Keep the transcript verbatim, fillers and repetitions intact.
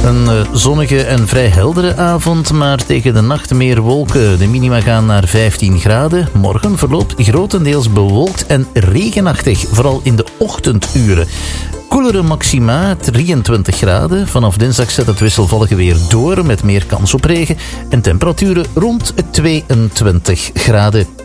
Een uh, zonnige en vrij heldere avond, maar tegen de nacht meer wolken. De minima gaan naar vijftien graden. Morgen verloopt grotendeels bewolkt en regenachtig, vooral in de ochtenduren. Koelere maxima, drieëntwintig graden. Vanaf dinsdag zet het wisselvallige weer door met meer kans op regen. En temperaturen rond tweeëntwintig graden.